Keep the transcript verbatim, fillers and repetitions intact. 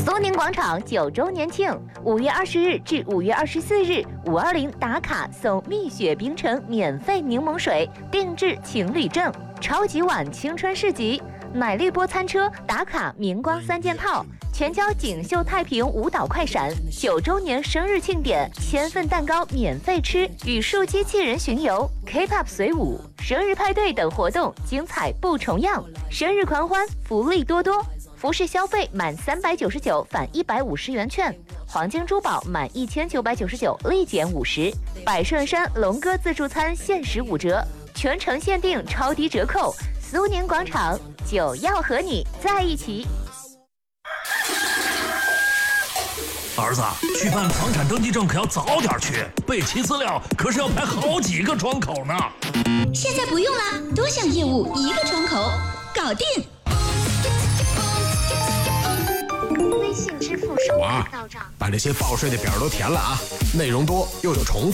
苏宁广场九周年庆，五月二十日至五月二十四日，五二零打卡送蜜雪冰城免费柠檬水，定制情侣证，超级碗青春市集，奶绿波餐车打卡明光三件套，全交锦绣太平舞蹈快闪，九周年生日庆典，千份蛋糕免费吃，语数机器人巡游 ，K-pop 随舞，生日派对等活动精彩不重样，生日狂欢福利多多。服饰消费满三百九十九返一百五十元券，黄金珠宝满一千九百九十九立减五十，百顺山龙哥自助餐限时五折，全程限定超低折扣。苏宁广场，就要和你在一起。 儿子，去办房产登记证可要早点去，备齐资料可是要排好几个窗口呢。 现在不用了，多项业务一个窗口，搞定。 微信支付收款到账，把这些报税的表都填了啊，内容多又有重复。